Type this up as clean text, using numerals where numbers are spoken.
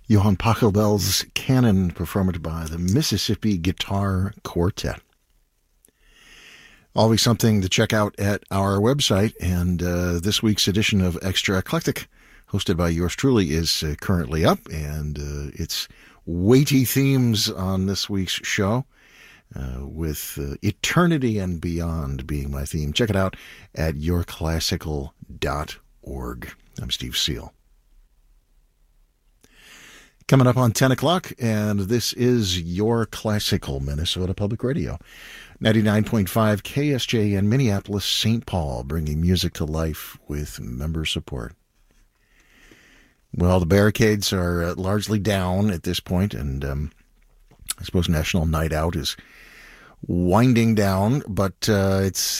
Johann Pachelbel's Canon, performed by the Mississippi Guitar Quartet. Always something to check out at our website, and this week's edition of Extra Eclectic, hosted by yours truly, is currently up, and it's weighty themes on this week's show, with Eternity and Beyond being my theme. Check it out at yourclassical.org. I'm Steve Seal. Coming up on 10 o'clock, and this is Your Classical, Minnesota Public Radio. 99.5 KSJ in Minneapolis, St. Paul, bringing music to life with member support. Well, the barricades are largely down at this point, and I suppose National Night Out is winding down, but it's